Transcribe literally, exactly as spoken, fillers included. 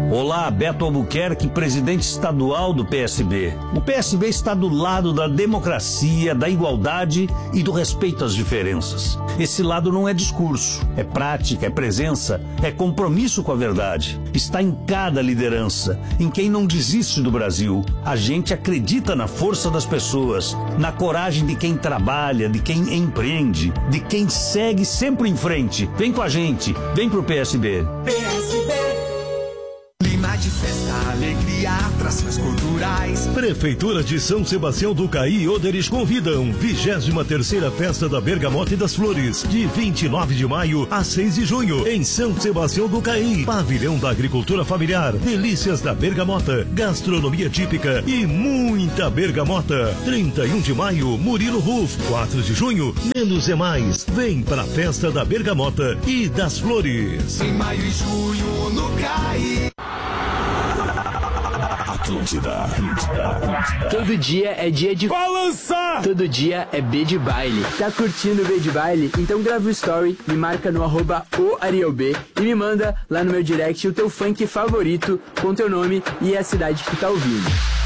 Olá, Beto Albuquerque, presidente estadual do P S B. O P S B está do lado da democracia, da igualdade e do respeito às diferenças. Esse lado não é discurso, é prática, é presença, é compromisso com a verdade. Está em cada liderança, em quem não desiste do Brasil. A gente acredita na força das pessoas, na coragem de quem trabalha, de quem empreende, de quem segue sempre em frente. Vem com a gente, vem pro P S B. P S B. Clima de festa, alegria, atrações culturais. Prefeitura de São Sebastião do Caí e Óderes convidam vigésima terceira Festa da Bergamota e das Flores, de vinte e nove de maio a seis de junho, em São Sebastião do Caí. Pavilhão da Agricultura Familiar, delícias da bergamota, gastronomia típica e muita bergamota. trinta e um de maio, Murilo Ruf. quatro de junho, menos é mais. Vem para a Festa da Bergamota e das Flores. Em maio e junho no Caí. Atlântida, Atlântida, Atlântida. Todo dia é dia de balançar. Todo dia é B de baile. Tá curtindo o B de baile? Então grava o story, me marca no arroba o Ariel B e me manda lá no meu direct o teu funk favorito com teu nome e a cidade que tu tá ouvindo.